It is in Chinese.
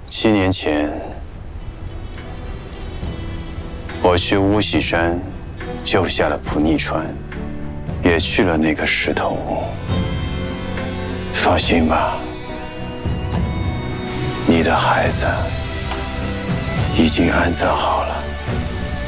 7年前，我去巫溪山救下了普逆川，也去了那个石头屋。放心吧，你的孩子已经安葬好了。